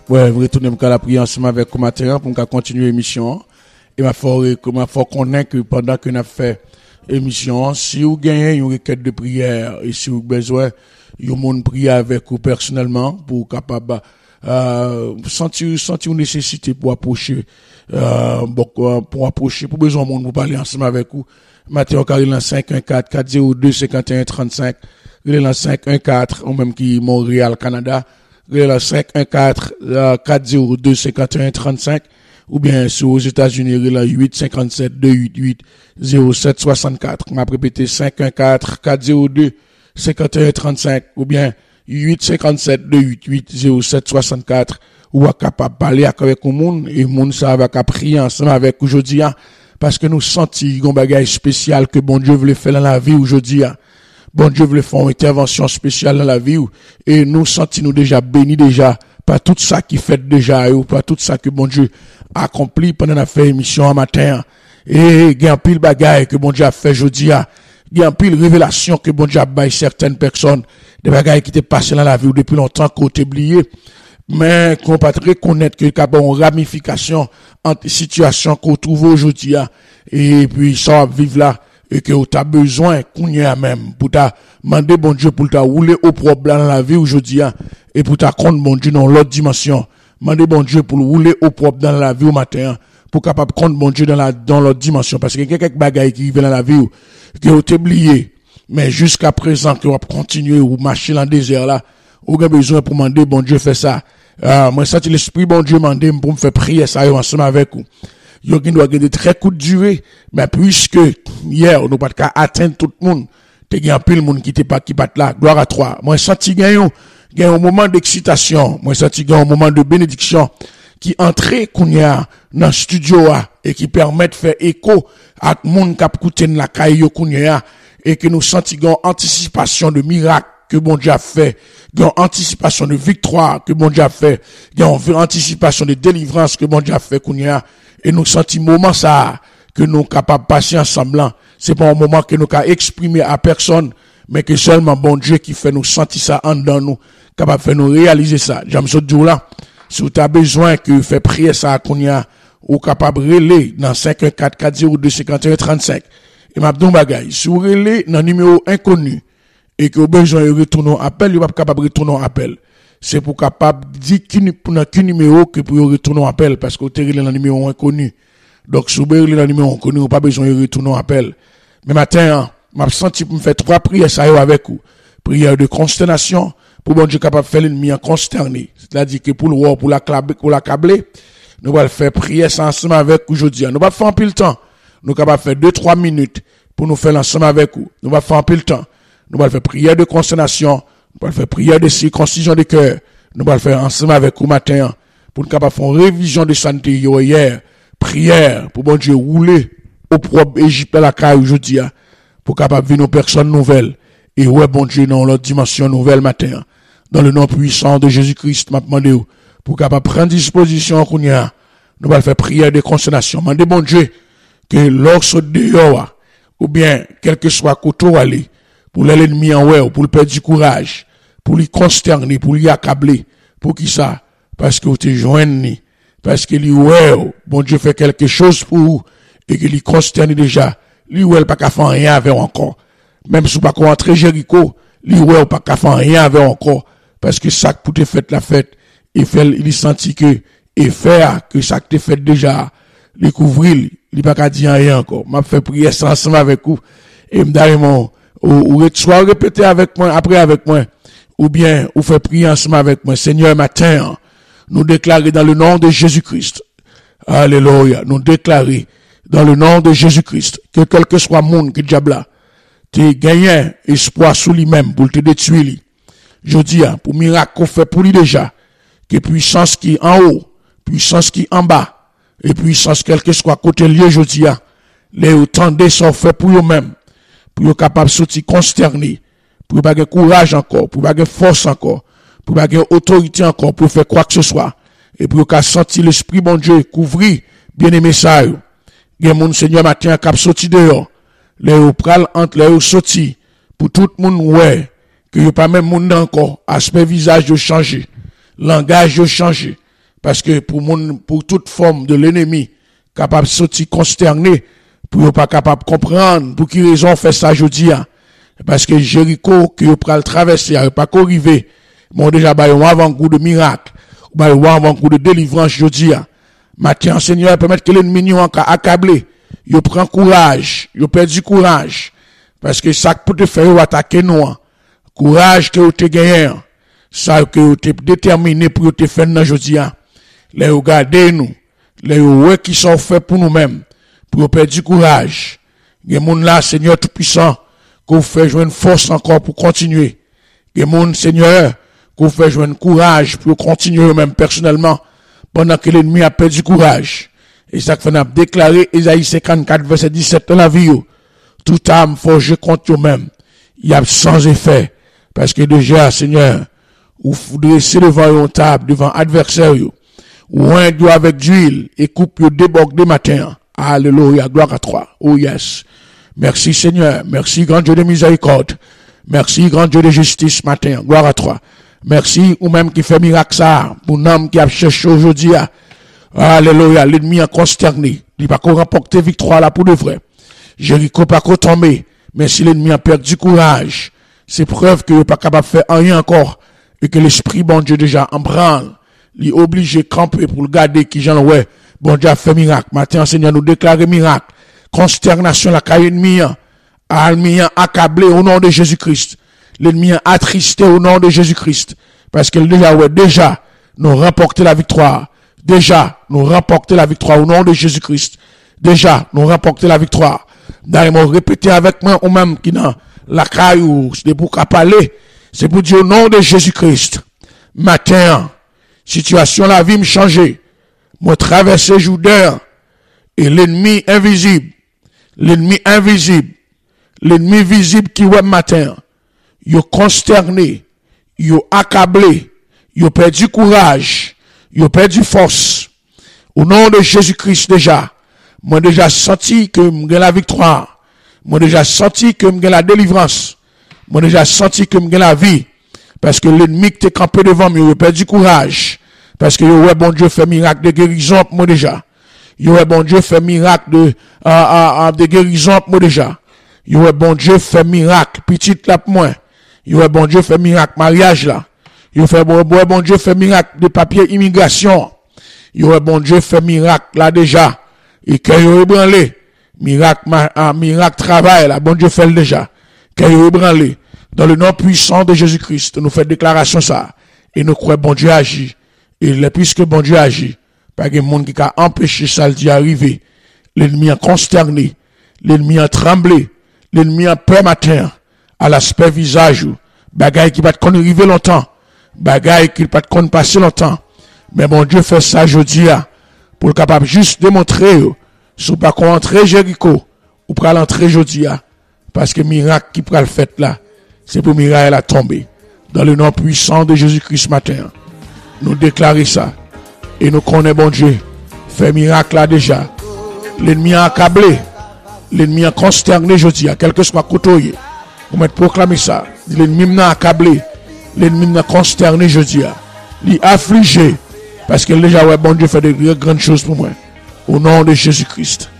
Ouais, vous retournez à la prière ensemble avec vous matin pour continuer l'émission. Et ma faut connaître que pendant que nous avons fait l'émission, si vous gagnez une requête de prière et si vous avez besoin, vous monde prier avec vous personnellement pour capable sentir une nécessité pour approcher pour besoin monde pour parler ensemble avec vous. Matin Caril 514 402 51 35, le 514 ou même qui Montréal Canada, le 514 402 51 35 ou bien sur aux États-Unis le 857 288 0764. M'a répété 514 402 51 35 ou bien 857 288 0764 ou à capable parler avec le monde et monde ça va prier ensemble avec aujourd'hui parce que nous sentons un bagage spécial que bon Dieu voulait faire dans la vie aujourd'hui. Bon Dieu voulait faire une intervention spéciale dans la vie et nous sentons nous déjà bénis déjà par tout ça qui fait déjà ou par tout ça que bon Dieu a accompli pendant la fait émission en matin et il y a un pile bagaille que bon Dieu a fait aujourd'hui. Il y a un pile révélation que bon Dieu a baillé certaines personnes des bagailles qui étaient passées dans la vie ou depuis longtemps qu'on t'a oublié. Mais qu'on peut reconnaître qu'il y a une ramification entre situation qu'on trouve aujourd'hui et puis ça va vivre là et que tu as besoin qu'on y a même pour ta demander bon Dieu pour ta rouler au problème dans la vie aujourd'hui et pour ta compte bon Dieu dans l'autre dimension. Demander bon Dieu pour rouler au propre dans la vie au matin pour capable compte bon Dieu dans l'autre dimension parce que y a quelques bagailles qui vivent dans la vie que vous oublié mais jusqu'à présent que vous continuer ou marcher dans le désert là, vous avez besoin pour demander bon Dieu fait ça. Moi, senti l'esprit, bon Dieu, mandé pour me faire prier ça ensemble avec vous. Yo qui doit gagner très courte durée, mais puisque hier, on n'a pas qu'à atteindre tout le monde, t'es gagné un pile monde qui pas là, gloire à toi. Moi, senti gagné un moment d'excitation, moi, senti gagné un moment de bénédiction qui entrait qu'on y a dans le studio et qui permet de faire écho à tout le monde qui a écouté la caille qu'on y a et que nous senti gagné anticipation de miracle que bon Dieu a fait, il y a une anticipation de victoire que bon Dieu a fait, il y a une anticipation de délivrance que bon Dieu a fait qu'on y a, et nous sentons moment ça, que nous capables de passer ensemble, c'est pas un moment que nous qu'à exprimer à personne, mais que seulement bon Dieu qui fait nous sentir ça en dedans nous, capable de faire nous réaliser ça. J'aime ce jour là, si vous avez besoin que fait prier ça qu'on y a, ou capable de relayer dans 514 402 51 35, et m'a dit bagay, si vous relayez dans numéro inconnu, et que au besoin de retourner en appel, il va pas capable de retourner en appel. C'est pour capable dire qu'un numéro que pour retourner en appel parce que vous avez le numéro inconnu. Donc si vous avez le numéro inconnu, vous pas besoin de retourner en appel. Mais matin, m'a senti pour me faire 3 prières ça avec vous. Prière de consternation pour bon Dieu capable de faire l'ennemi en consterné. C'est-à-dire que pour le roi pour l'accabler, nous allons faire prière ça ensemble avec vous aujourd'hui. Nous va faire un peu le temps. Nous capable faire 2-3 minutes pour nous faire ensemble avec vous. Nous va faire un peu le temps. Nous allons faire prière de consternation, nous allons faire prière de circoncision de cœur, nous allons faire ensemble avec vous matin, pour nous capables faire une révision de santé hier, prière, pour bon Dieu rouler au propre Égypte à la caille aujourd'hui, pour capable vivre nos personnes nouvelles, et ouais bon Dieu dans l'autre dimension nouvelle matin, dans le nom puissant de Jésus-Christ, m'a demandé, pour capable prendre disposition qu'on y a, nous allons faire prière de consternation, demandez bon Dieu, que lorsque dehors, ou bien, quel que soit côté aller, pour l'ennemi en ouais, pour le perdre du courage, pour lui consterner, pour lui accabler, pour qui ça? Parce que vous te joignez, parce que lui ouais, bon Dieu fait quelque chose pour vous, et que lui consterne déjà, lui ouais, pas qu'à faire rien avec encore. Même si vous pas rentrer Jéricho, lui ouais, pas qu'à faire rien avec encore, parce que ça pour te fait la fête, et fait, il sentit que, et faire que ça que te fait déjà, les couvrir, il pas qu'à dire rien encore. M'a fait prier ça ensemble avec vous, et m'dare ou soit répéter avec moi, après avec moi, ou bien, ou fait prier ensemble avec moi. Seigneur, matin, nous déclarer dans le nom de Jésus-Christ. Alléluia. Nous déclarer dans le nom de Jésus-Christ que quel que soit le monde que diable a, tu gagné espoir sous lui-même pour te détruire. Je dis, pour miracle qu'on fait pour lui déjà, que puissance qui est en haut, puissance qui est en bas, et puissance quel que soit côté lieu, je dis, les autant de sont faits pour eux-mêmes. Pour être capable de sortir consterné, pour pas avoir courage encore, pour pas avoir force encore, pour pas avoir autorité encore, pour faire quoi que ce soit, et pour qu'à sentir l'esprit bon Dieu couvrir bien aimé ça. Il y a mon Seigneur matin qui sorti dehors, les pral entre les sorti pour tout le monde que y a pas même monde encore, aspect visage de changer, langage de changer, parce que pour toute forme de l'ennemi, capable de sortir consterné, pour pas capable de comprendre, pour qui raison fait ça aujourd'hui, parce que Jéricho, que vous pral traverser, il pas qu'arriver, bon déjà, bah, un avant-goût de miracle, bah, un avant-goût de délivrance aujourd'hui, Matin, Seigneur, permettre que l'ennemi soit accablé, il prend courage, il perd du courage, parce que ça peut te faire attaquer nous, courage que vous te gagné, ça que vous te déterminé pour te faire dans aujourd'hui, les regarder nous, les ouais qui sont faits pour nous-mêmes, pour perdre du courage. Les gens là, Seigneur Tout-Puissant, que vous fait jouer une force encore pour continuer. Les gens, Seigneur, que vous fait jouer un courage pour continuer même personnellement, pendant que l'ennemi a perdu courage. Et ça fait déclarer Isaïe 54, verset 17 dans la vie. Toute âme forgée contre eux-mêmes, il y a sans effet. Parce que déjà, Seigneur, vous dressez devant une table, devant adversaire, ou un doigt avec d'huile, et coupe le débord des matins. Alléluia, gloire à toi. Oh yes. Merci Seigneur. Merci grand Dieu de miséricorde. Merci grand Dieu de justice matin. Gloire à toi. Merci ou même qui fait miracle ça, pour l'homme qui a cherché aujourd'hui. Alléluia, l'ennemi a consterné. Il va pas remporter victoire là pour de vrai. Jéricho pas qu'au tomber. Mais si l'ennemi a perdu courage, c'est preuve qu'il n'est pas capable de faire rien encore. Et que l'esprit bon Dieu déjà en branle. Il est obligé de camper pour le garder qui j'en ouais. Bon Dieu a fait miracle. Maintenant, Seigneur, nous déclarer miracle. Consternation la caille ennemi. L'ennemi accablé au nom de Jésus-Christ. L'ennemi attristé au nom de Jésus-Christ. Parce que déjà, nous remporter la victoire. Déjà, nous remporter la victoire au nom de Jésus-Christ. Déjà, nous remporter la victoire. D'ailleurs, répéter avec moi, ou même qui dans la caille ou c'est pour parler. C'est pour dire au nom de Jésus-Christ. Matin, situation la vie me changer. Moi traverser Jourdain et l'ennemi invisible, l'ennemi visible qui ouais matin, yo consterné, yo accablé, yo perdu courage, yo perdu force. Au nom de Jésus-Christ déjà, moi déjà senti que j'ai la victoire, moi déjà senti que j'ai la délivrance, moi déjà senti que j'ai la vie, parce que l'ennemi qui t'est campé devant moi, yo perdu courage. Parce que ouais bon Dieu fait miracle de guérison pour moi déjà. Ouais bon Dieu fait miracle de guérison pour moi déjà. Ouais bon Dieu fait miracle petite là pour moi. Ouais bon Dieu fait miracle mariage là. Ouais bon Dieu fait miracle de papier immigration. Ouais bon Dieu fait miracle là déjà. Et que yo ébranlé. Miracle travail là bon Dieu fait déjà. Que yo ébranlé. Dans le nom puissant de Jésus-Christ, nous fait déclaration ça et nous croyons bon Dieu agit. Et puisque bon Dieu agit, pas de monde qui a empêché ça d'y arriver. L'ennemi a consterné, l'ennemi a tremblé, l'ennemi a peur matin, à l'aspect visage, bagaille qui va te arriver longtemps, bagaille qui va te passer longtemps. Mais bon Dieu fait ça aujourd'hui, pour le capable juste démontrer, si vous pas qu'on entre Jéricho, ou pas l'entrer aujourd'hui, parce que miracle qui pourra le faire là, c'est pour miracle à tomber. Dans le nom puissant de Jésus-Christ matin. Nous déclarer ça. Et nous connaissons bon Dieu. Fait miracle là déjà. L'ennemi a accablé. L'ennemi a consterné aujourd'hui. Quel que soit côté. Vous mettez proclamer ça. L'ennemi m'a accablé. L'ennemi m'a consterné aujourd'hui. Il est affligé. Parce que déjà, ouais, bon Dieu fait de grandes choses pour moi. Au nom de Jésus-Christ.